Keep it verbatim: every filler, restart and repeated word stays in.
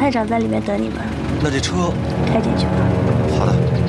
太长在里面等你们。 那这车开进去吧。 好的。